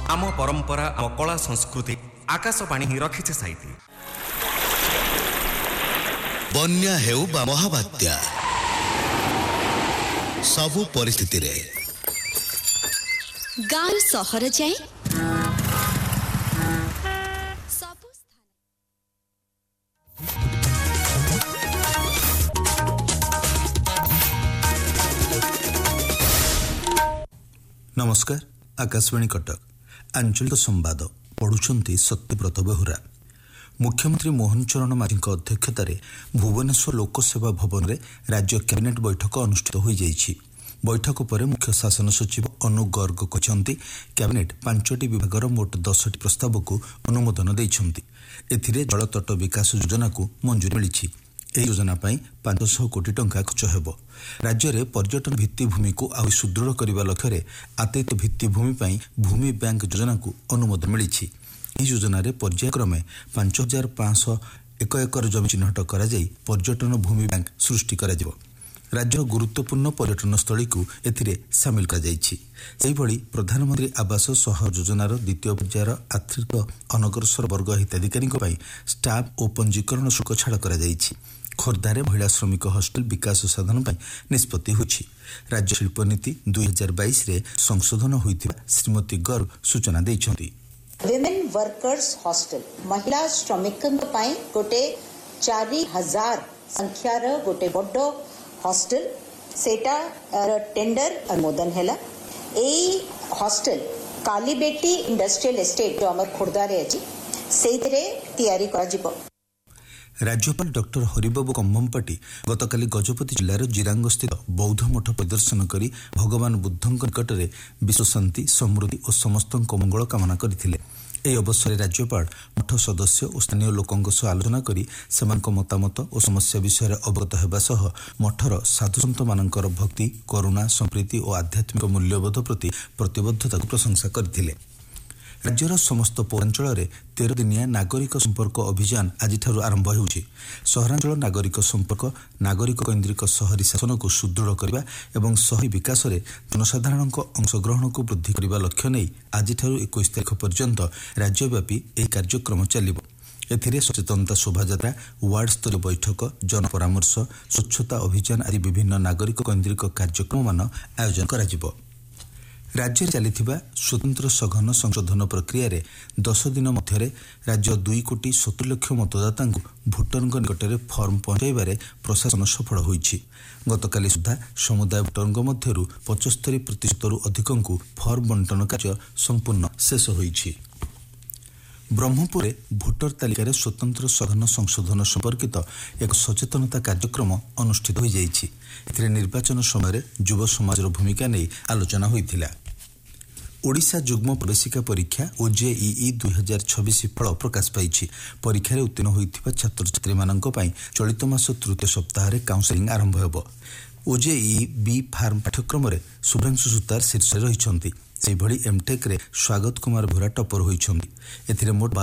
आम परंपरा आम कला संस्कृति आकाशवाणी ही रखिছে साइती। बन्या हेउ बा महाबात्या सबु परिस्थिति रे गाँव सहर जाए नमस्कार। आकाशवाणी कटक आंचलिक संवाद पढ़ुछंती सत्यव्रत बेहुरा। मुख्यमंत्री मोहन चरण माझी अध्यक्षतार भुवनेश्वर लोकसेवा भवन में राज्य कैबिनेट बैठक अनुष्ठित हो जाइछि। बैठक पर मुख्य शासन सचिव अनुप गर्ग कहते कैबिनेट 5टी विभागर मोट 10टी प्रस्ताव को अनुमोदन देइछंती। एथिरे जलतट विकास योजना को मंजूरी मिली। ଏହି ଯୋଜନା ପାଇଁ 500 କୋଟି ଟଙ୍କା ଖର୍ଚ୍ଚ ହେବ। ରାଜ୍ୟରେ ପର୍ଯ୍ୟଟନ ଭିତ୍ତିଭୂମି କୁ ଆହୁରି ସୁଦୃଢ଼ କରିବା ଲକ୍ଷ୍ୟରେ ଆତୈତ ଭିତ୍ତିଭୂମି ପାଇଁ ଭୂମି ବ୍ୟାଙ୍କ ଯୋଜନାକୁ ଅନୁମୋଦନ ମିଳିଛି। ଏହି ଯୋଜନାରେ ପର୍ଯ୍ୟାୟକ୍ରମେ 5501 ଏକର ଜମି ଚିହ୍ନଟ କରାଯାଇ ପର୍ଯ୍ୟଟନ ଭୂମି ବ୍ୟାଙ୍କ ସୃଷ୍ଟି କରାଯିବ। ରାଜ୍ୟର ଗୁରୁତ୍ୱପୂର୍ଣ୍ଣ ପର୍ଯ୍ୟଟନ ସ୍ଥଳୀକୁ ଏଥିରେ ସାମିଲ କରାଯାଇଛି। ସେହିଭଳି ପ୍ରଧାନମନ୍ତ୍ରୀ ଆବାସ ସହାୟକ ଯୋଜନାର ଦ୍ୱିତୀୟ ପର୍ଯ୍ୟାୟର ଆର୍ଥିକ ଅନଗ୍ରସର ବର୍ଗ ହିତାଧିକାରୀଙ୍କ ପାଇଁ ଷ୍ଟାମ୍ପ ଓ ପଞ୍ଜୀକରଣ ଶୁଳ୍କ ଛାଡ଼ କରାଯାଇଛି। ଖୋର୍ଦ୍ଧାରେ ମହିଳା ଶ୍ରମିକ ହଷ୍ଟେଲ ବିକାଶ ସାଧନ ପାଇଁ ନିଷ୍ପତ୍ତି ହୋଇଛି। ରାଜ୍ୟ ଶିଳ୍ପନୀତି 2022ରେ ସଂଶୋଧନ ହୋଇଥିବା ଶ୍ରୀମତୀ ଗର୍ଗ ସୂଚନା ଦେଇଛନ୍ତି। विमेन वर्कर्स हॉस्टल महिला श्रमिकों पाई गोटे 4000 संख्यार गोटे बड़ हॉस्टल सेटा टेंडर अनुमोदन हैला। एई हॉस्टल कालीबेटी इंडस्ट्रियल एस्टेट जो हमर खोर्धा रे अछि सेइतरे तयारी करा जिवो। राज्यपाल डॉक्टर हरिबाबू कंभमपाटी गतकाली गजपति जिलार जिरांग स्थित बौद्ध मठ प्रदर्शन करी भगवान बुद्धଙ୍କ निकटरे विश्व शांति समृद्धि और समस्त मंगल कामना करथिले। ଏହି ଅବସରରେ ରାଜ୍ୟପାଳ ମଠ ସଦସ୍ୟ ଓ ସ୍ଥାନୀୟ ଲୋକଙ୍କ ସହ ଆଲୋଚନା କରି ସେମାନଙ୍କ ମତାମତ ଓ ସମସ୍ୟା ବିଷୟରେ ଅବଗତ ହେବା ସହ ମଠର ସାଧୁସନ୍ତମାନଙ୍କର ଭକ୍ତି, କରୁଣା, ସମ୍ପ୍ରୀତି ଓ ଆଧ୍ୟାତ୍ମିକ ମୂଲ୍ୟବୋଧ ପ୍ରତି ପ୍ରତିବଦ୍ଧତାକୁ ପ୍ରଶଂସା କରିଥିଲେ। ରାଜ୍ୟର ସମସ୍ତ ପୌରାଞ୍ଚଳରେ 13 ଦିନିଆ ନାଗରିକ ସମ୍ପର୍କ ଅଭିଯାନ ଆଜିଠାରୁ ଆରମ୍ଭ ହେଉଛି। ସହରାଞ୍ଚଳ ନାଗରିକ ସମ୍ପର୍କ ନାଗରିକ କୈନ୍ଦ୍ରିକ ସହରୀ ଶାସନକୁ ସୁଦୃଢ଼ କରିବା ଏବଂ ସହରୀ ବିକାଶରେ ଜନସାଧାରଣଙ୍କ ଅଂଶଗ୍ରହଣକୁ ବୃଦ୍ଧି କରିବା ଲକ୍ଷ୍ୟ ନେଇ ଆଜିଠାରୁ 21 ତାରିଖ ପର୍ଯ୍ୟନ୍ତ ରାଜ୍ୟବ୍ୟାପୀ ଏହି କାର୍ଯ୍ୟକ୍ରମ ଚାଲିବ। ଏଥିରେ ସଚେତନତା ଶୋଭାଯାତ୍ରା, ୱାର୍ଡ ସ୍ତରୀୟ ବୈଠକ, ଜନପରାମର୍ଶ, ସ୍ୱଚ୍ଛତା ଅଭିଯାନ ଆଦି ବିଭିନ୍ନ ନାଗରିକ କୈନ୍ଦ୍ରିକ କାର୍ଯ୍ୟକ୍ରମମାନ ଆୟୋଜନ କରାଯିବ। राज्य चलिथिबा स्वतंत्र सघन संशोधन प्रक्रिया 10 दिन मध्य राज्य 2,70,00,000 मतदाता भोटरଙ୍କ निकटरे फर्म पहुंचाइबारे प्रशासन सफल होइछि। गतकाली सुधा समुदाय भोटरଙ୍କ मध्यरु 75% अधिकଙ୍କୁ फर्म बंटन कार्य संपूर्ण शेष होइछि। ब्रह्मपुर भोटर तालिकार स्वतंत्र सघन संशोधन संपर्कित एक सचेतनता कार्यक्रम अनुष्ठित हो जाइछि। एथिरे निर्वाचन समय युव समाजर भूमिका नहीं आलोचना होइथिला। ओडिशा जुग्म प्रवेशिका परीक्षा OJEE 2026 फल प्रकाश पाइछि। परीक्षा उत्तीर्ण होइथिबा छात्र छात्री माननक पई चलित मास तृतीय सप्ताह काउंसेलिंग आरंभ हेबो। OJEE बी फार्म पाठ्यक्रम रे शुभ्रांशु सुतार शीर्ष रहिछंती। सेहिभଳି एमटेक रे स्वागत कुमार भोरा टपर होइछंती। एथिरे मोट